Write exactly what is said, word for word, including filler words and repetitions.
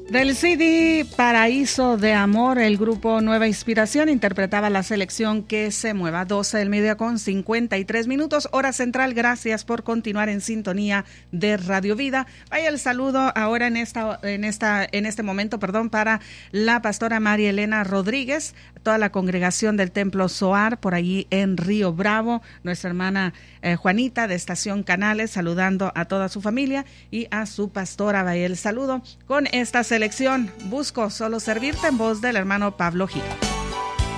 Del C D Paraíso de Amor, el grupo Nueva Inspiración interpretaba la selección Que se mueva. Doce del mediodía con cincuenta y tres minutos, hora central. Gracias por continuar en sintonía de Radio Vida. Vaya el saludo ahora en esta, en esta, en este momento, perdón, para la pastora María Elena Rodríguez, toda la congregación del Templo Zoar por allí en Río Bravo, nuestra hermana eh, Juanita de Estación Canales, saludando a toda su familia y a su pastora. Vaya el saludo con esta selección. Busco solo servirte, en voz del hermano Pablo Gil.